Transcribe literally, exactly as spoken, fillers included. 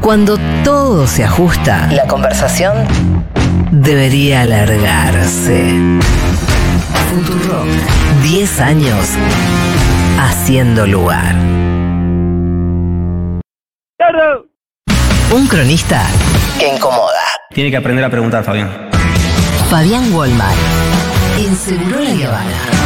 Cuando todo se ajusta, la conversación debería alargarse. Futurock, diez años haciendo lugar. Un cronista que incomoda. Tiene que aprender a preguntar, Fabián. Fabián Walmart, en Seguro La Habana.